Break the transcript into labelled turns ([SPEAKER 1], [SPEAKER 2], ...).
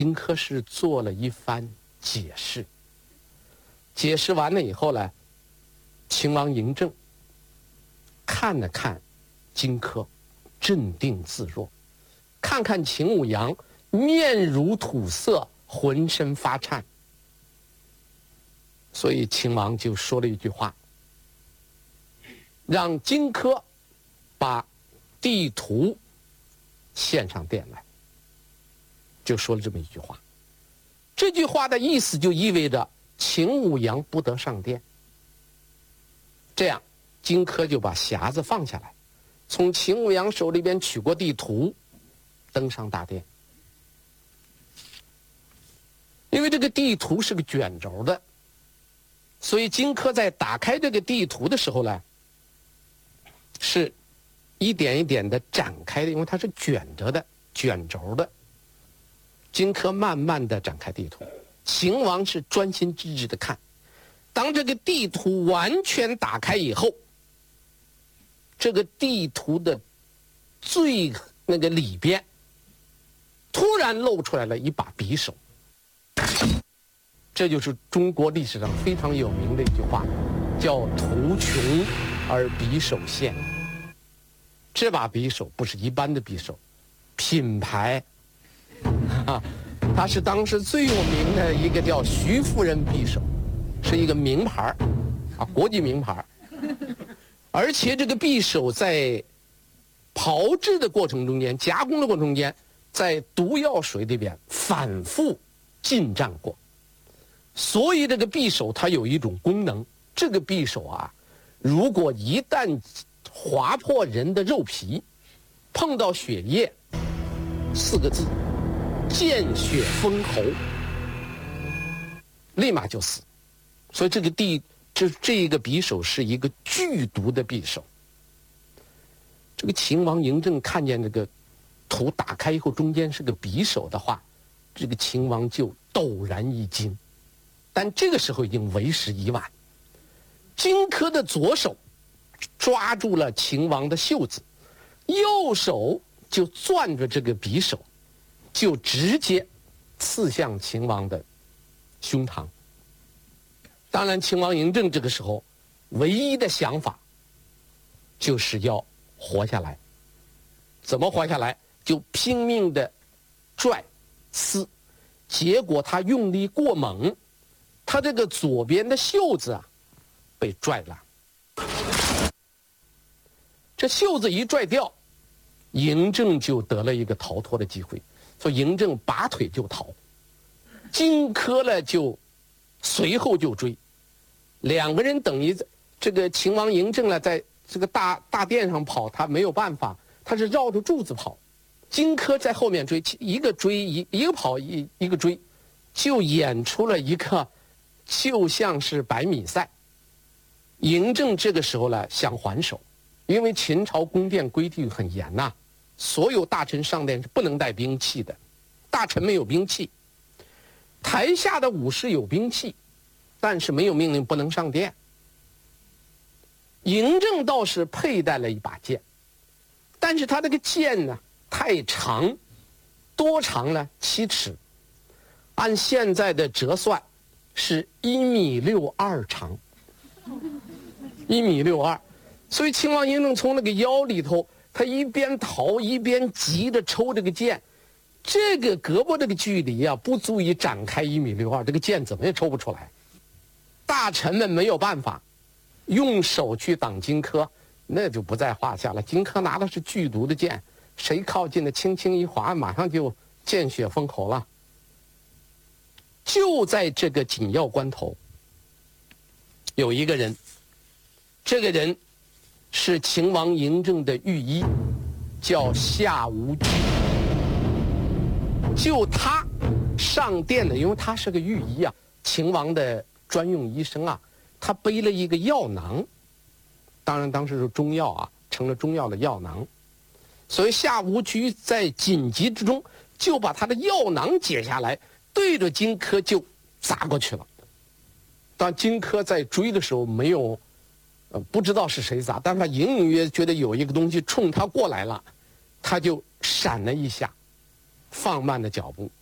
[SPEAKER 1] 荆轲是做了一番解释，解释完了以后呢，秦王嬴政看了看荆轲，镇定自若，看看秦舞阳面如土色，浑身发颤，所以秦王就说了一句话，让荆轲把地图献上殿来，就说了这么一句话。这句话的意思就意味着秦舞阳不得上殿。这样荆轲就把匣子放下来，从秦舞阳手里边取过地图，登上大殿。因为这个地图是个卷轴的，所以荆轲在打开这个地图的时候呢，是一点一点的展开的，因为它是卷着的，卷轴的。荆轲慢慢的展开地图，秦王是专心致志的看。当这个地图完全打开以后，这个地图的最那个里边突然露出来了一把匕首。这就是中国历史上非常有名的一句话，叫图穷而匕首现。这把匕首不是一般的匕首，品牌它是当时最有名的一个叫徐夫人匕首，是一个名牌国际名牌。而且这个匕首在炮制的过程中间，加工的过程中间，在毒药水里边反复浸蘸过，所以这个匕首它有一种功能，这个匕首如果一旦划破人的肉皮，碰到血液，4个字，见血封喉，立马就死。所以这个匕首是一个剧毒的匕首。这个秦王嬴政看见这个图打开以后，中间是个匕首的话，这个秦王就陡然一惊。但这个时候已经为时已晚，荆轲的左手抓住了秦王的袖子，右手就攥着这个匕首，就直接刺向秦王的胸膛。当然秦王嬴政这个时候唯一的想法就是要活下来。怎么活下来？就拼命的拽撕，结果他用力过猛，他这个左边的袖子被拽了。这袖子一拽掉，嬴政就得了一个逃脱的机会，所以嬴政拔腿就逃，荆轲呢就随后就追，两个人等于这个秦王嬴政呢在这个大殿上跑，他没有办法，他是绕着柱子跑，荆轲在后面追，一个追一个跑一个追，就演出了一个就像是100米赛。嬴政这个时候呢想还手，因为秦朝宫殿规定很严所有大臣上殿是不能带兵器的，大臣没有兵器，台下的武士有兵器，但是没有命令不能上殿。嬴政倒是佩戴了一把剑，但是他这个剑呢太长，多长呢？7尺，按现在的折算是1.62米长，1.62米。所以秦王嬴政从那个腰里头，他一边逃一边急着抽这个剑，这个胳膊这个距离不足以展开1.62米，这个剑怎么也抽不出来。大臣们没有办法，用手去挡荆轲，那就不在话下了。荆轲拿的是剧毒的剑，谁靠近的轻轻一划，马上就见血封喉了。就在这个紧要关头，有一个人，这个人是秦王嬴政的御医，叫夏无居。就他上殿的，因为他是个御医秦王的专用医生他背了一个药囊，当然当时是中药成了中药的药囊，所以夏无居在紧急之中就把他的药囊解下来，对着荆轲就砸过去了。当荆轲在追的时候没有不知道是谁砸，但他隐隐约觉得有一个东西冲他过来了，他就闪了一下，放慢了脚步，